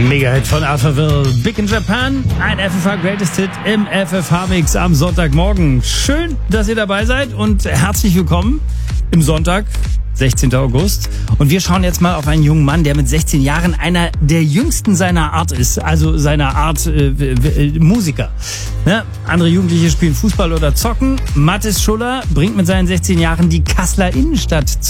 Mega-Hit von Alphaville, Big in Japan, ein FFH Greatest Hit im FFH-Mix am Sonntagmorgen. Schön, dass ihr dabei seid und herzlich willkommen im Sonntag, 16. August. Und wir schauen jetzt mal auf einen jungen Mann, der mit 16 Jahren einer der jüngsten seiner Art ist, also seiner Art Musiker. Ne? Andere Jugendliche spielen Fußball oder zocken. Mathis Schuller bringt mit seinen 16 Jahren die Kasseler Innenstadt